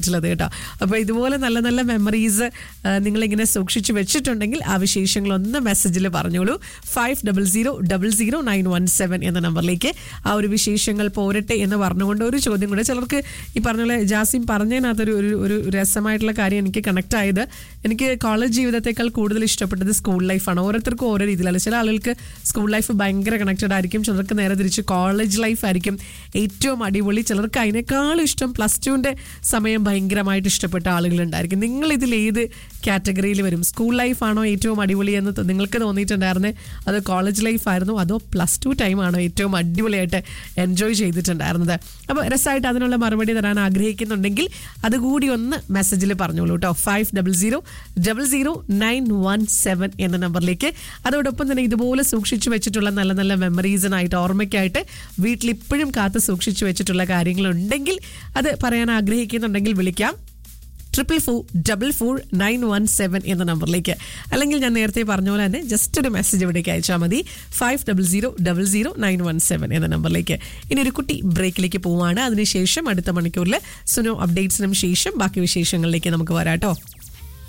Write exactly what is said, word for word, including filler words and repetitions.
കേട്ടോ. അപ്പോൾ ഇതുപോലെ നല്ല നല്ല മെമ്മറീസ് നിങ്ങളിങ്ങനെ സൂക്ഷിച്ചു വെച്ചിട്ടുണ്ടെങ്കിൽ ആ വിശേഷങ്ങളൊന്ന് മെസ്സേജിൽ പറഞ്ഞോളൂ. Five double zero double zero nine one seven എന്ന നമ്പറിലേക്ക് ആ ഒരു വിശേഷങ്ങൾ പോരട്ടെ എന്ന് പറഞ്ഞുകൊണ്ട് ഒരു ചോദ്യം കൂടെ. ചിലർക്ക് ഈ പറഞ്ഞ പോലെ ജാസിം പറഞ്ഞതിനകത്തൊരു ഒരു ഒരു രസമായിട്ടുള്ള കാര്യം എനിക്ക് കണക്ട് ആയത്, എനിക്ക് കോളേജ് ജീവിതത്തെക്കാൾ കൂടുതൽ ഇഷ്ടപ്പെട്ടത് സ്കൂൾ ലൈഫാണ്. ഓരോരുത്തർക്കും ഓരോ രീതിയിലല്ല. ചില ആളുകൾക്ക് സ്കൂൾ ലൈഫ് ഭയങ്കര കണക്റ്റഡ് ആയിരിക്കും, ചിലർക്ക് നേരെ തിരിച്ച് കോളേജ് ലൈഫ് ആയിരിക്കും ഏറ്റവും അടിപൊളി, ചിലർക്ക് അതിനേക്കാളും ഇഷ്ടം പ്ലസ് ടുവിൻ്റെ സമയം ഭയങ്കരമായിട്ട് ഇഷ്ടപ്പെട്ട ആളുകളുണ്ടായിരിക്കും. നിങ്ങൾ ഇതിൽ ഏത് കാറ്റഗറിയിൽ വരും? സ്കൂൾ ലൈഫാണോ ഏറ്റവും അടിപൊളി എന്ന് നിങ്ങൾക്ക് തോന്നിയിട്ടുണ്ടായിരുന്നേ, അത് കോളേജ് ലൈഫായിരുന്നു, അതോ പ്ലസ് ടു ടൈമാണോ ഏറ്റവും അടിപൊളിയായിട്ട് എൻജോയ് ചെയ്തിട്ടുണ്ടായിരുന്നത്? അപ്പോൾ രസമായിട്ട് അതിനുള്ള മറുപടി തരാൻ ആഗ്രഹിക്കുന്നുണ്ടെങ്കിൽ അതുകൂടി ഒന്ന് മെസ്സേജിൽ പറഞ്ഞോളൂ കേട്ടോ. Five double zero double zero nine one seven എന്ന നമ്പറിലേക്ക്. അതോടൊപ്പം തന്നെ ഇതുപോലെ സൂക്ഷിച്ചു വെച്ചിട്ടുള്ള നല്ല നല്ല മെമ്മറീസിനായിട്ട്, ഓർമ്മയ്ക്കായിട്ട് വീട്ടിൽ ഇപ്പോഴും കാത്ത് സൂക്ഷിച്ചു വെച്ചിട്ടുള്ള കാര്യങ്ങളുണ്ടെങ്കിൽ അത് പറയാൻ ആഗ്രഹിക്കുന്നുണ്ടെങ്കിൽ വിളിക്കാം triple four double four nine one seven എന്ന നമ്പറിലേക്ക്. അല്ലെങ്കിൽ ഞാൻ നേരത്തെ പറഞ്ഞ പോലെ തന്നെ ജസ്റ്റ് ഒരു മെസ്സേജ് ഇവിടേക്ക് അയച്ചാൽ മതി, five double zero double zero nine one seven എന്ന നമ്പറിലേക്ക്. ഇനി ഒരു കുട്ടി ബ്രേക്കിലേക്ക് പോവുകയാണ്. അതിനുശേഷം അടുത്ത മണിക്കൂറിൽ സുനോ അപ്ഡേറ്റ്സിനും ശേഷം ബാക്കി വിശേഷങ്ങളിലേക്ക് നമുക്ക് വരാം കേട്ടോ.